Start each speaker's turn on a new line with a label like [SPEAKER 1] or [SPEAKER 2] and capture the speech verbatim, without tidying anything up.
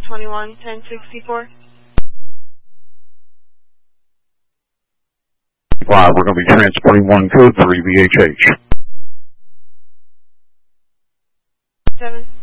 [SPEAKER 1] twenty-one ten sixty-four.
[SPEAKER 2] Five, we're going to be transporting one code three V H H.
[SPEAKER 1] Seven.